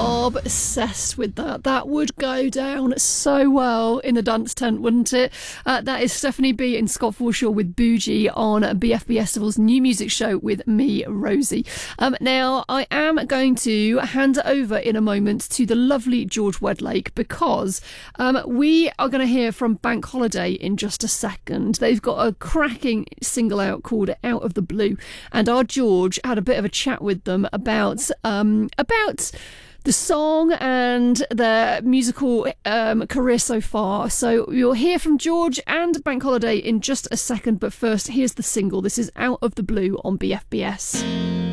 Obsessed with that. That would go down so well in the dance tent, wouldn't it? That is Stephanie B and Scott Forshaw with Bougie on BFBStival's new music show with me, Rosie. Now, I am going to hand it over in a moment to the lovely George Wedlake because we are going to hear from Bank Holiday in just a second. They've got a cracking single out called Out of the Blue, and our George had a bit of a chat with them about the song and their musical career so far. So you'll hear from George and Bank Holiday in just a second, but first, here's the single. This is Out of the Blue on BFBS.